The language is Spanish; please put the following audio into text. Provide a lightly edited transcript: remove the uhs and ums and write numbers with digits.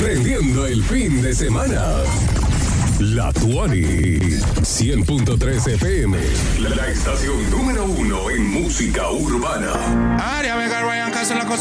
prendiendo el fin de semana. La Tuani, 100.3 FM, la estación número 1 en música urbana. Área Vega, Ryan Castro, la cosa